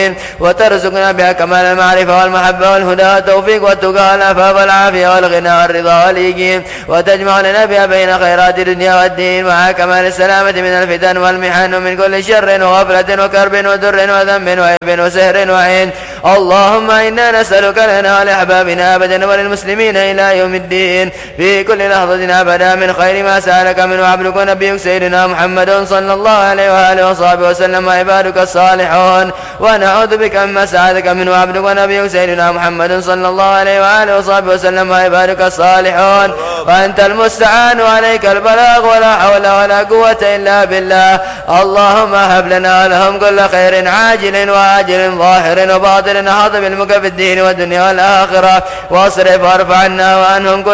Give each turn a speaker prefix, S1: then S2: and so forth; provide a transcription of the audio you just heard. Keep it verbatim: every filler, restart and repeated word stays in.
S1: وترزقنا بها كمال المعرفة والمحبة والهدى والتوفيق والتقى والعفاف والعافية والغنى والرضا واليقين، وتجمع لنا بها بين خيرات الدنيا والدين مع كمال السلامة من الفتن والمحن ومن كل شر وغفلة وكرب ودر وذنب وعيب وسهر وعين. اللهم إنا نسألك لنا ولأحبابنا أبدا وللمسلمين إلى يوم الدين في كل لحظة أبدا من خير ما سألك منه عبدك ونبيك سيدنا محمد صلى الله عليه وآله وصحبه وسلم وعبادك الصالحون، ونعوذ بك مما سألك منه عبدك ونبيك سيدنا محمد صلى الله عليه وآله وصحبه وسلم وعبادك الصالحون، وأنت المستعان وعليك البلاغ ولا حول ولا قوة إلا بالله. اللهم هب لنا ولهم كل خير عاجل وآجل ظاهر وباطن، أحاط بالمك في الدين والدنيا والآخرة، واصرف وارفع عنا وعنهم كل